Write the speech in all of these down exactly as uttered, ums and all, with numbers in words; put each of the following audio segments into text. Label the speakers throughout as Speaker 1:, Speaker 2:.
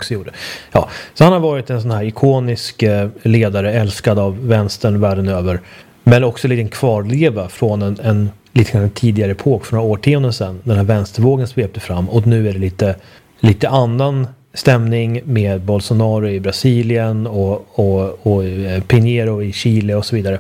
Speaker 1: också gjorde. Ja, så han har varit en sån här ikonisk ledare, älskad av vänstern världen över. Men också lite en kvarleva från en, en lite en tidigare epok, för några årtionden sedan. Den här vänstervågen svepte fram. Och nu är det lite, lite annan stämning med Bolsonaro i Brasilien och, och, och Pinheiro i Chile och så vidare.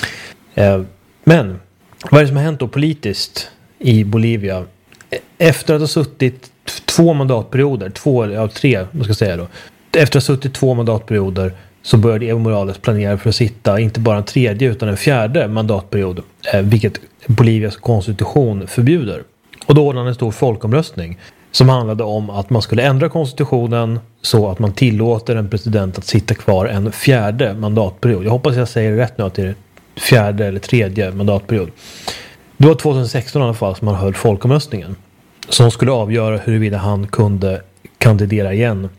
Speaker 1: Men vad är det som har hänt då politiskt i Bolivia? Efter att ha suttit två mandatperioder, två eller ja, tre, man ska säga då. Efter att ha suttit två mandatperioder så började Evo Morales planera för att sitta inte bara en tredje utan en fjärde mandatperiod, vilket Bolivias konstitution förbjuder. Och då ordnade en stor folkomröstning som handlade om att man skulle ändra konstitutionen så att man tillåter en president att sitta kvar en fjärde mandatperiod. Jag hoppas jag säger rätt nu att det är fjärde eller tredje mandatperiod. Det var tjugohundrasexton i alla fall som man höll folkomröstningen som skulle avgöra huruvida han kunde kandidera igen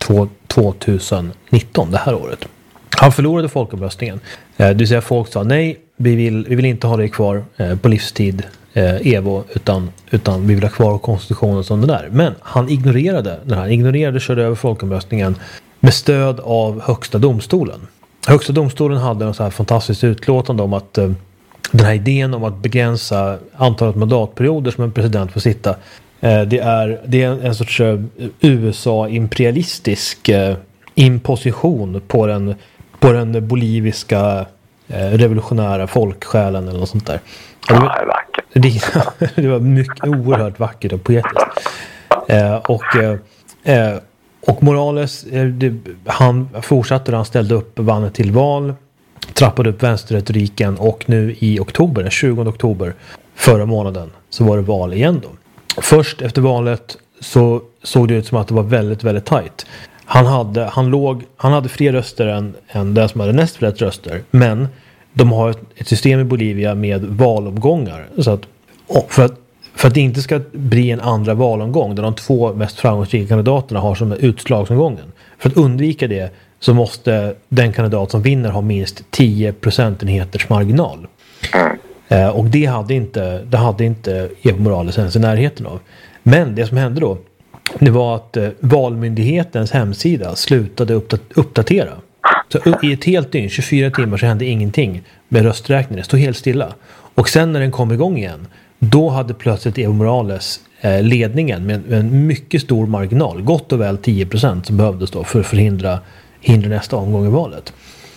Speaker 1: tjugonitton, det här året. Han förlorade folkomröstningen. Det vill säga folk sa nej, vi vill, vi vill inte ha det kvar på livstid, Evo, utan, utan vi vill ha kvar konstitutionen som den är. Men han ignorerade den här, ignorerade och körde över folkomröstningen med stöd av högsta domstolen. Högsta domstolen hade en så här fantastiskt utlåtande om att den här idén om att begränsa antalet mandatperioder som en president får sitta, det är, det är en, en sorts U S A-imperialistisk imposition på den, på den boliviska revolutionära folksjälen eller något sånt där.
Speaker 2: Ja, det är vackert.
Speaker 1: Det, det var mycket oerhört vackert och poetiskt. Eh, och, eh, och Morales, eh, det, han fortsatte, han ställde upp, vann till val, trappade upp vänsterretoriken och nu i oktober, den tjugonde oktober förra månaden, så var det val igen då. Först efter valet så såg det ut som att det var väldigt, väldigt tajt. Han hade, han låg, han hade fler röster än, än den som hade näst flest röster. Men de har ett, ett system i Bolivia med valomgångar. Så att, för, att, för att det inte ska bli en andra valomgång där de två mest framgångsrika kandidaterna har som utslagsomgången. För att undvika det så måste den kandidat som vinner ha minst tio procentenheters marginal. Eh, och det hade inte, det hade inte Evo Morales ens i närheten av. Men det som hände då, det var att eh, valmyndighetens hemsida slutade uppdat- uppdatera. Så i ett helt dygn, tjugofyra timmar, så hände ingenting med rösträkningen. Det stod helt stilla. Och sen när den kom igång igen, då hade plötsligt Evo Morales eh, ledningen med, med en mycket stor marginal, gott och väl tio procent som behövdes då för att förhindra hindra nästa omgång i valet.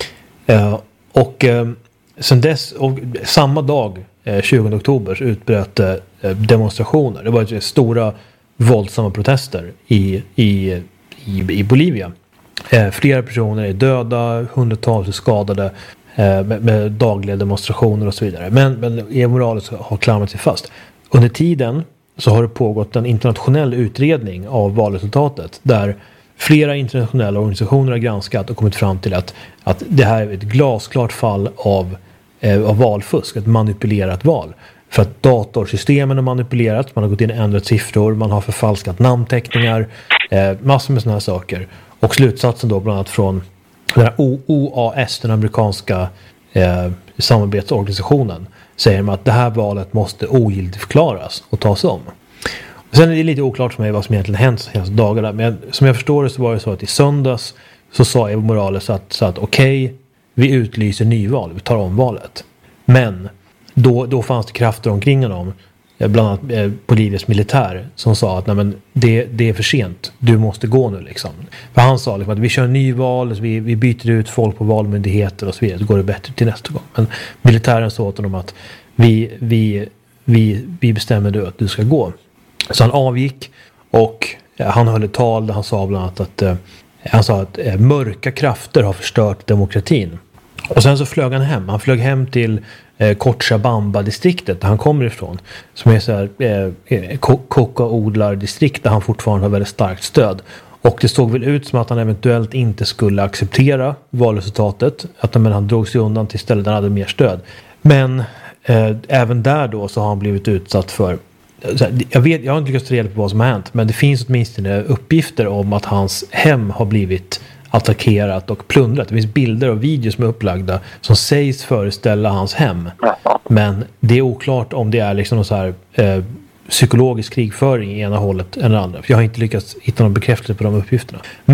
Speaker 1: Eh, och eh, sen dess, och samma dag, eh, tjugonde oktober, så utbröt eh, demonstrationer. Det var stora våldsamma protester i, i, i, i Bolivia. Eh, flera personer är döda, hundratals är skadade eh, med, med dagliga demonstrationer och så vidare. Men, men Evo Morales har klamrat sig fast. Under tiden så har det pågått en internationell utredning av valresultatet där flera internationella organisationer har granskat och kommit fram till att, att det här är ett glasklart fall av, eh, av valfusk, ett manipulerat val. För att datorsystemen har manipulerat, man har gått in och ändrat siffror, man har förfalskat namnteckningar, eh, massor med sådana här saker. Och slutsatsen då bland annat från den här O A S, den amerikanska eh, samarbetsorganisationen, säger man att det här valet måste ogiltigförklaras och tas om. Och sen är det lite oklart för mig vad som egentligen hänt de senaste dagarna. Men som jag förstår det så var det så att i söndags så sa Evo Morales att, så att okej, okay, vi utlyser nyval, vi tar om valet. Men då, då fanns det krafter omkring honom, bland annat eh, Bolivias militär, som sa att nej, men det, det är för sent, du måste gå nu liksom. För han sa liksom att vi kör nyval, vi, vi byter ut folk på valmyndigheter och så vidare, så går det bättre till nästa gång. Men militären sa åt honom att vi, vi, vi, vi bestämmer nu att du ska gå. Så han avgick och ja, han höll ett tal där han sa bland annat att eh, han sa att eh, mörka krafter har förstört demokratin. Och sen så flög han hem. Han flög hem till eh, Cochabamba-distriktet där han kommer ifrån. Som är så här eh, kokaodlardistrikt där han fortfarande har väldigt starkt stöd. Och det såg väl ut som att han eventuellt inte skulle acceptera valresultatet. Att men, han drog sig undan till stället där han hade mer stöd. Men eh, även där då så har han blivit utsatt för... Jag, vet, jag har inte lyckats ta reda på vad som har hänt, men det finns åtminstone uppgifter om att hans hem har blivit attackerat och plundrat. Det finns bilder och videos som är upplagda som sägs föreställa hans hem. Men det är oklart om det är liksom någon så här eh, psykologisk krigföring i ena hållet eller andra. För jag har inte lyckats hitta någon bekräftelse på de uppgifterna.